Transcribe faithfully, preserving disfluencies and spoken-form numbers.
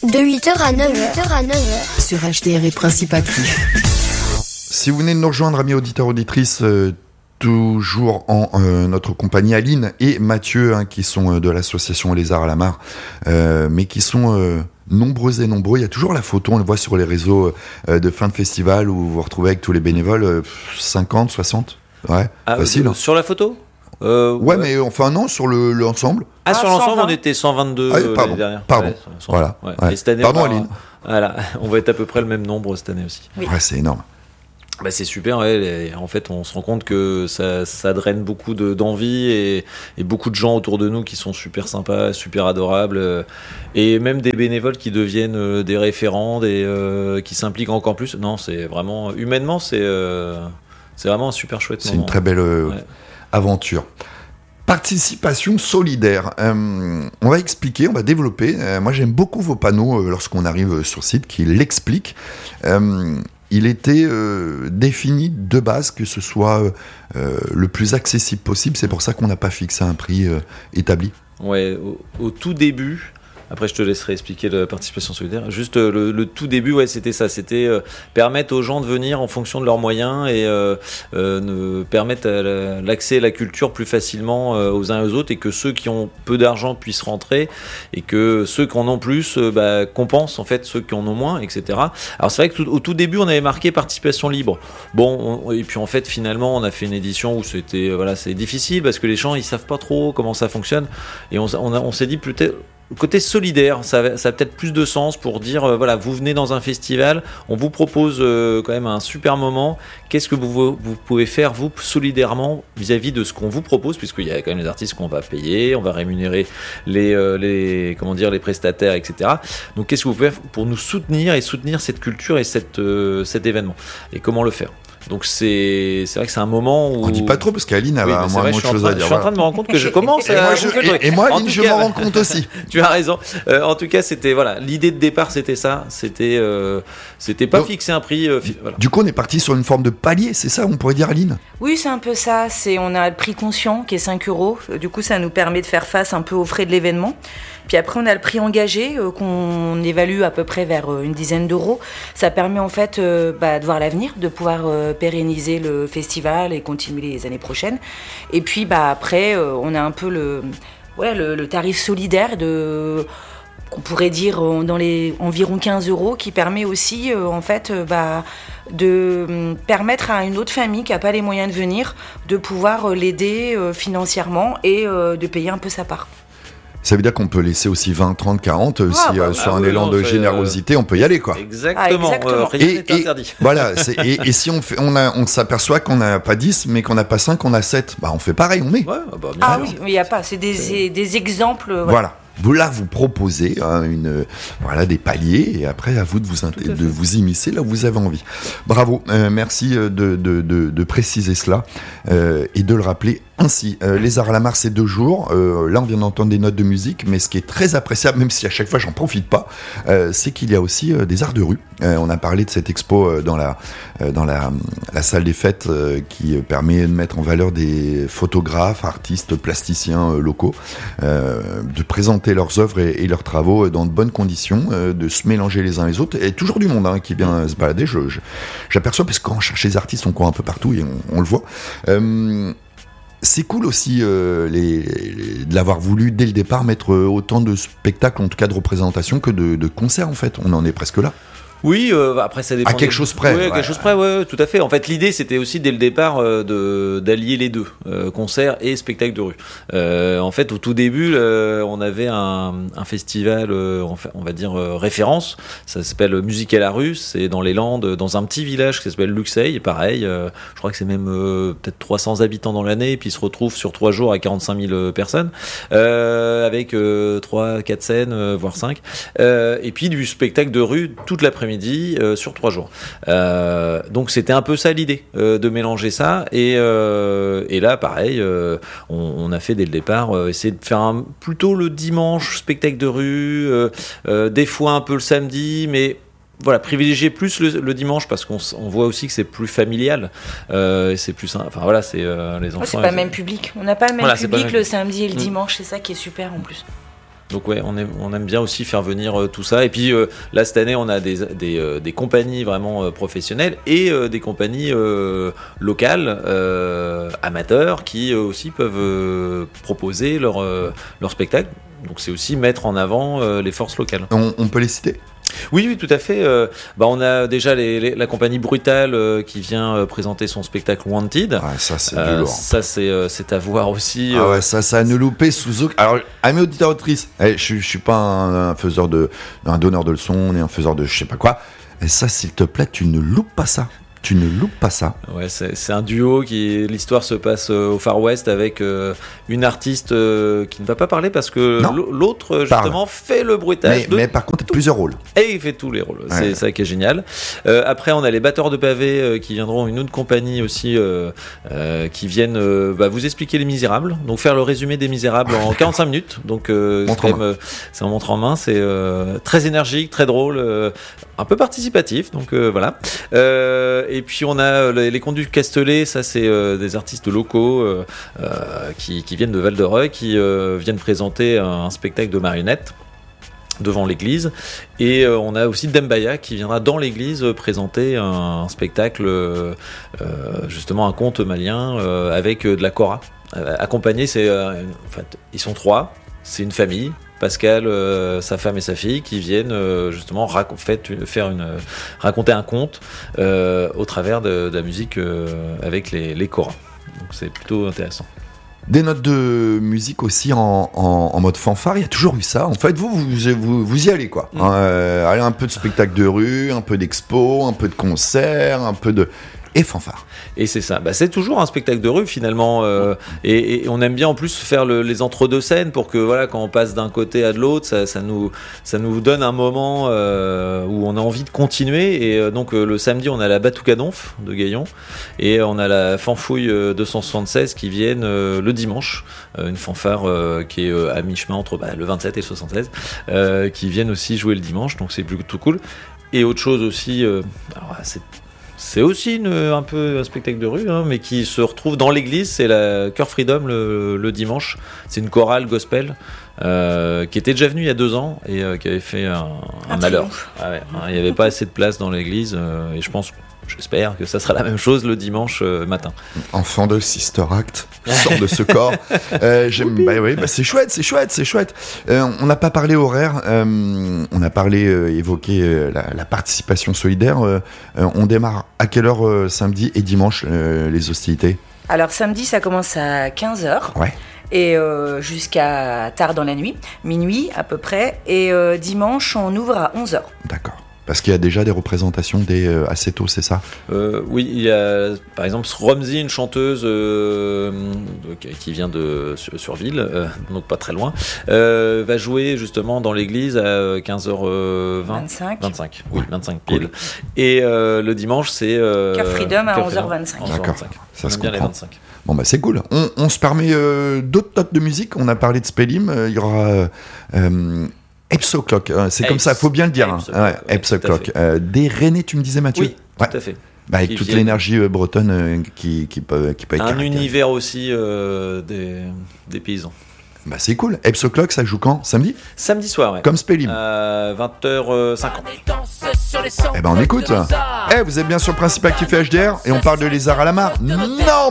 De huit heures à neuf heures. Sur H D R et Principe Actif. Si vous venez de nous rejoindre, amis auditeurs, auditrices, euh, toujours en euh, notre compagnie, Aline et Mathieu, hein, qui sont euh, de l'association Les Arts à la Mare, euh, mais qui sont euh, nombreux et nombreux. Il y a toujours la photo, on le voit sur les réseaux euh, de fin de festival, où vous vous retrouvez avec tous les bénévoles, euh, cinquante, soixante, ouais, ah, facile. Euh, hein. Sur la photo euh, ouais, ouais, mais enfin non, sur le, l'ensemble. Ah, ah sur cent vingt. l'ensemble, on était cent vingt-deux ah, euh, pardon, l'année dernière. Pardon, ouais, cent voilà. vingt. Ouais. Ouais. Et cette année, Pardon, on va, Aline. Voilà, on va être à peu près le même nombre cette année aussi. Oui. Ouais, c'est énorme. Bah c'est super, ouais. Et en fait, on se rend compte que ça, ça draine beaucoup de, d'envie et, et beaucoup de gens autour de nous qui sont super sympas, super adorables, euh, et même des bénévoles qui deviennent euh, des référents, des, euh, qui s'impliquent encore plus. Non, c'est vraiment, humainement, c'est, euh, c'est vraiment un super chouette c'est moment. une très belle euh, ouais. aventure. Participation solidaire. Euh, on va expliquer, on va développer. Euh, moi, j'aime beaucoup vos panneaux euh, lorsqu'on arrive sur site qui l'expliquent. Euh, il était euh, défini de base que ce soit euh, le plus accessible possible. C'est pour ça qu'on n'a pas fixé un prix euh, établi. Ouais, au, au tout début. Après, je te laisserai expliquer la participation solidaire. Juste euh, le, le tout début, ouais, c'était ça. C'était euh, permettre aux gens de venir en fonction de leurs moyens et euh, euh, permettre à l'accès à la culture plus facilement euh, aux uns et aux autres, et que ceux qui ont peu d'argent puissent rentrer, et que ceux qui en ont plus euh, bah, compensent en fait ceux qui en ont moins, et cetera. Alors c'est vrai que tout, au tout début, on avait marqué participation libre. Bon, on, et puis en fait, finalement, on a fait une édition où c'était voilà, c'est difficile parce que les gens ils savent pas trop comment ça fonctionne, et on, on, a, on s'est dit peut-être. Côté solidaire, ça, ça a peut-être plus de sens pour dire, euh, voilà, vous venez dans un festival, on vous propose euh, quand même un super moment, qu'est-ce que vous, vous pouvez faire, vous, solidairement, vis-à-vis de ce qu'on vous propose, puisqu'il y a quand même les artistes qu'on va payer, on va rémunérer les, euh, les, comment dire, les prestataires, et cetera. Donc, qu'est-ce que vous pouvez faire pour nous soutenir et soutenir cette culture et cette, euh, cet événement, et comment le faire? Donc c'est, c'est vrai que c'est un moment où... On dit pas trop parce qu'Aline a oui, un mot de choses à dire. Je suis en train de me rendre compte que je commence et à... Moi, je, et, et moi, Aline, je m'en rends compte aussi. Tu as raison. Euh, en tout cas, c'était... Voilà, l'idée de départ, c'était ça. C'était, euh, c'était pas Donc, fixer un prix... Euh, fi- voilà. Du coup, on est parti sur une forme de palier, c'est ça, on pourrait dire, Aline? Oui, c'est un peu ça. C'est, on a le prix conscient qui est cinq euros. Du coup, ça nous permet de faire face un peu aux frais de l'événement. Puis après, on a le prix engagé euh, qu'on évalue à peu près vers euh, une dizaine d'euros. Ça permet en fait euh, bah, de voir l'avenir, de pouvoir euh, pérenniser le festival et continuer les années prochaines. Et puis bah, après, euh, on a un peu le, ouais, le, le tarif solidaire de... qu'on pourrait dire euh, dans les environ quinze euros, qui permet aussi euh, en fait euh, bah, de euh, permettre à une autre famille qui n'a pas les moyens de venir de pouvoir euh, l'aider euh, financièrement et euh, de payer un peu sa part. Ça veut dire qu'on peut laisser aussi vingt, trente, quarante, ah, si bah, euh, sur ah, un oui, élan non, de générosité, euh... on peut y aller, quoi. Exactement, ah, exactement. Euh, rien n'est interdit. Et, voilà, c'est, et, et si on, fait, on, a, on s'aperçoit qu'on n'a pas dix, mais qu'on n'a pas cinq, on a sept, bah on fait pareil, on met. Ouais, bah, ah oui, il n'y a pas, c'est des, c'est... des exemples. Voilà. voilà. Vous, là, vous proposez hein, une, voilà, des paliers, et après, à vous de vous, int- de vous immiscer là où vous avez envie. Bravo, euh, merci de, de, de, de préciser cela euh, et de le rappeler ainsi. Euh, les Arts à la Mare, c'est deux jours. Euh, là, on vient d'entendre des notes de musique, mais ce qui est très appréciable, même si à chaque fois, j'en profite pas, euh, c'est qu'il y a aussi euh, des arts de rue. Euh, on a parlé de cette expo euh, dans, la, euh, dans la, la salle des fêtes euh, qui permet de mettre en valeur des photographes, artistes, plasticiens euh, locaux, euh, de présenter leurs œuvres et, et leurs travaux dans de bonnes conditions, euh, de se mélanger les uns les autres, et toujours du monde hein, qui vient se balader. Je, je, j'aperçois, parce que quand on cherche les artistes, on court un peu partout et on, on le voit. Euh, c'est cool aussi euh, les, les, de l'avoir voulu dès le départ mettre autant de spectacles, en tout cas de représentations, que de, de concerts en fait. On en est presque là. Oui, euh, après ça dépend. À quelque des... chose près. Oui, à ouais. quelque chose près, ouais, tout à fait. En fait, l'idée c'était aussi dès le départ euh, de d'allier les deux, euh, concert et spectacle de rue. Euh, en fait, au tout début, euh, on avait un, un festival, euh, on va dire euh, référence. Ça s'appelle Musique à la rue. C'est dans les Landes, dans un petit village qui s'appelle Luxeuil. Pareil, euh, je crois que c'est même euh, peut-être trois cents habitants dans l'année, et puis ils se retrouvent sur trois jours à quarante-cinq mille personnes, euh, avec euh, trois, quatre scènes, euh, voire cinq. Euh, et puis du spectacle de rue toute l'après-midi. Midi euh, sur trois jours. Euh, donc c'était un peu ça l'idée, euh, de mélanger ça. Et, euh, et là, pareil, euh, on, on a fait dès le départ euh, essayer de faire un, plutôt le dimanche spectacle de rue, euh, euh, des fois un peu le samedi, mais voilà, privilégier plus le, le dimanche parce qu'on on voit aussi que c'est plus familial, euh, c'est plus, enfin voilà, c'est euh, les enfants. Ouais, c'est pas le même public. On n'a pas le même voilà, public le le samedi et le mmh. dimanche. C'est ça qui est super en plus. Donc ouais, on aime, on aime bien aussi faire venir euh, tout ça. Et puis euh, là cette année, on a des des, euh, des compagnies vraiment euh, professionnelles et euh, des compagnies euh, locales, euh, amateurs, qui euh, aussi peuvent euh, proposer leur euh, leur spectacle. Donc c'est aussi mettre en avant euh, les forces locales. On, on peut les citer ? Oui, oui, tout à fait. Euh, bah, on a déjà les, les, la compagnie Brutale euh, qui vient euh, présenter son spectacle Wanted. Ah, ça, c'est euh, du lourd. Ça, c'est, euh, c'est à voir aussi. Ah euh... ouais, ça, ça a nous loupé sous aucun. Alors, amis auditeurs, auditrices, eh, je, je suis pas un, un faiseur de, un donneur de leçons, ni un faiseur de je sais pas quoi. Et ça, s'il te plaît, tu ne loupes pas ça. Tu ne loupes pas ça. Ouais, c'est, c'est un duo qui, l'histoire se passe euh, au Far West avec euh, une artiste euh, qui ne va pas parler parce que Non. l'autre justement Parle. fait le bruitage. Mais, de mais par contre, plusieurs rôles. Et il fait tous les rôles, Ouais. c'est ça qui est génial. Euh, après, on a les batteurs de pavés euh, qui viendront, une autre compagnie aussi, euh, euh, qui viennent euh, bah, vous expliquer Les Misérables, donc faire le résumé des Misérables en quarante-cinq minutes. Donc, euh, Montre c'est, en quand même, euh, c'est en montre en main, c'est euh, très énergique, très drôle, euh, un peu participatif. Donc euh, voilà. Euh, et puis on a les, les Contes du Castellet, ça c'est euh, des artistes locaux euh, euh, qui, qui viennent de Val-de-Reuil, qui euh, viennent présenter un, un spectacle de marionnettes devant l'église, et euh, on a aussi Dembaya qui viendra dans l'église euh, présenter un, un spectacle euh, euh, justement un conte malien euh, avec euh, de la kora euh, accompagné. C'est euh, une- en fait, ils sont trois, c'est une famille, Pascal, euh, sa femme et sa fille, qui viennent euh, justement rac- fait, une- faire une, raconter un conte euh, au travers de, de la musique euh, avec les, les koras. Donc c'est plutôt intéressant. Des notes de musique aussi en, en, en mode fanfare, il y a toujours eu ça. En fait, vous, vous, vous, vous y allez, quoi. Mm. Hein, euh, allez, un peu de spectacle de rue, un peu d'expo, un peu de concert, un peu de... Et fanfare. Et c'est ça, bah, c'est toujours un spectacle de rue finalement, euh, et, et on aime bien en plus faire le, les entre-deux scènes pour que voilà, quand on passe d'un côté à de l'autre, ça, ça, nous, ça nous donne un moment euh, où on a envie de continuer. Et euh, donc euh, le samedi, on a la Batouka Donf de Gaillon, et on a la Fanfouille euh, deux cent soixante-seize qui viennent euh, le dimanche, euh, une fanfare euh, qui est euh, à mi-chemin entre bah, le vingt-sept et le soixante-seize, euh, qui viennent aussi jouer le dimanche, donc c'est plutôt cool. Et autre chose aussi, euh, alors c'est C'est aussi une, un peu un spectacle de rue, hein, mais qui se retrouve dans l'église. C'est la Chœur Freedom le, le dimanche. C'est une chorale gospel euh, qui était déjà venue il y a deux ans et euh, qui avait fait un, un Un malheur. triomphe. Ah ouais, hein, il n'y avait pas assez de place dans l'église euh, et je pense, j'espère que ça sera la même chose le dimanche euh, matin. Enfant de Sister Act, sort de ce corps. Euh, j'aime, bah oui, bah c'est chouette, c'est chouette, c'est chouette. Euh, on n'a pas parlé horaire, euh, on a parlé, euh, évoqué euh, la, la participation solidaire. Euh, euh, on démarre à quelle heure euh, samedi et dimanche euh, les hostilités ? Alors samedi, ça commence à quinze heures. Ouais. Et euh, jusqu'à tard dans la nuit, minuit à peu près. Et euh, dimanche, on ouvre à onze heures. D'accord. Parce qu'il y a déjà des représentations des, euh, assez tôt, c'est ça ? Euh, oui, il y a par exemple Romsey, une chanteuse euh, qui vient de sur, Surville, euh, donc pas très loin, euh, va jouer justement dans l'église à quinze heures vingt. vingt-cinq. vingt-cinq, oui, vingt-cinq pile. Et euh, le dimanche, c'est euh, Chœur Freedom à Chœur onze heures Freedom, vingt-cinq. onze heures D'accord. vingt-cinq. Ça On se aime bien les comprend. vingt-cinq. Bon bah c'est cool. On, on se permet euh, d'autres notes de musique. On a parlé de Spellim. Euh, il y aura euh, euh, Apes O'Clock. Euh, c'est comme Apes. ça, faut bien le dire. Apes Hein. Ouais, O'Clock, ouais, Apes tout à O'Clock. fait. Euh, des Rennais, tu me disais, Mathieu. Oui, Ouais. tout à fait. Bah, avec Qui toute viennent- l'énergie euh, bretonne euh, qui, qui peut, qui peut être Un caractérisée. univers aussi euh, des, des paysans. Bah c'est cool. Apes O'Clock, ça joue quand ? Samedi ? Samedi soir, ouais. Comme Spellim. À vingt heures cinquante. Eh ben on écoute. Eh, vous êtes bien sur Principe Actif et H D R et on parle de lézard à la mare ? Non,